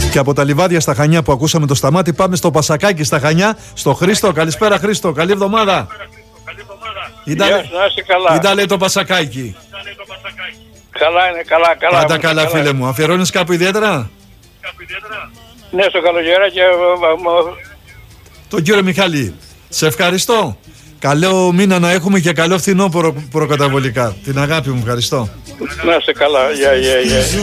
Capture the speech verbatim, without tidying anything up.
Και από τα λιβάδια στα Χανιά που ακούσαμε το Σταμάτη, πάμε στο Πασακάκι στα Χανιά, στο Χρήστο. Καλησπέρα Χρήστο, καλή εβδομάδα. Ήτανε, καλά. Ήταν λέει το Πασακάκι. Καλά είναι, καλά, καλά. Πάντα καλά, καλά φίλε μου. Αφιερώνεις κάπου ιδιαίτερα? Ναι, στο καλοκαιράκι. Τον κύριο Μιχάλη, σε ευχαριστώ. Καλό μήνα να έχουμε και καλό φθινόπωρο προκαταβολικά. Την αγάπη μου, ευχαριστώ. Να είστε καλά, γεια, γεια, γεια.